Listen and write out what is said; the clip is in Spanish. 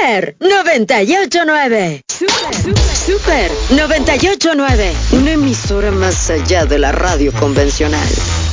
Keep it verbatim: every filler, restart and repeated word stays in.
Super noventa y ocho nueve. Super, super, super noventa y ocho nueve. Una emisora más allá de la radio convencional.